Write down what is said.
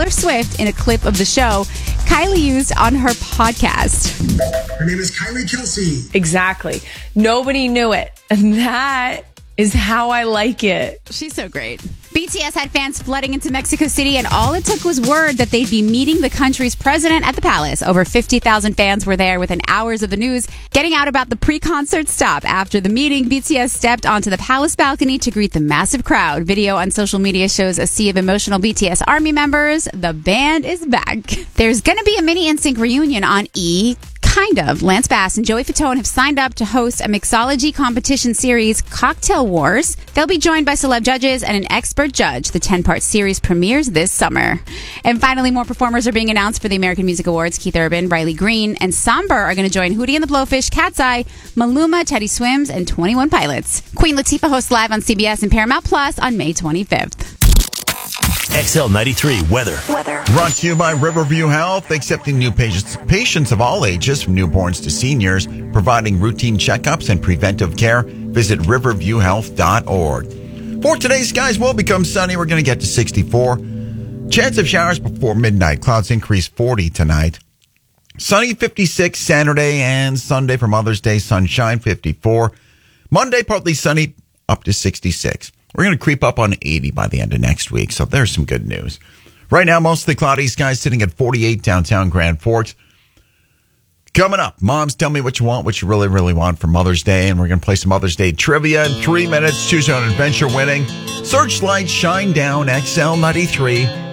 Taylor Swift in a clip of the show Kylie used on her podcast. Her name is Kylie Kelsey. Exactly. Nobody knew it. And that is how I like it. She's so great. BTS had fans flooding into Mexico City, and all it took was word that they'd be meeting the country's president at the palace. Over 50,000 fans were there within hours of the news getting out about the pre-concert stop. After the meeting, BTS stepped onto the palace balcony to greet the massive crowd. Video on social media shows a sea of emotional BTS ARMY members. The band is back. There's going to be a mini NSYNC reunion on E! Kind of. Lance Bass and Joey Fatone have signed up to host a mixology competition series, Cocktail Wars. They'll be joined by celeb judges and an expert judge. The 10-part series premieres this summer. And finally, more performers are being announced for the American Music Awards. Keith Urban, Riley Green, and Somber are going to join Hootie and the Blowfish, Cat's Eye, Maluma, Teddy Swims, and 21 Pilots. Queen Latifah hosts live on CBS and Paramount Plus on May 25th. XL93 weather. Brought to you by Riverview Health, accepting new patients of all ages, from newborns to seniors, providing routine checkups and preventive care. Visit riverviewhealth.org. For today, skies will become sunny. We're going to get to 64. Chance of showers before midnight. Clouds increase 40 tonight. Sunny 56 Saturday and Sunday for Mother's Day. Sunshine 54. Monday, partly sunny, up to 66. We're going to creep up on 80 by the end of next week, so there's some good news. Right now, mostly cloudy skies, sitting at 48 downtown Grand Forks. Coming up, moms, tell me what you want, what you really, really want for Mother's Day, and we're going to play some Mother's Day trivia in 3 minutes. Choose your own adventure winning. Searchlight Shine Down XL93.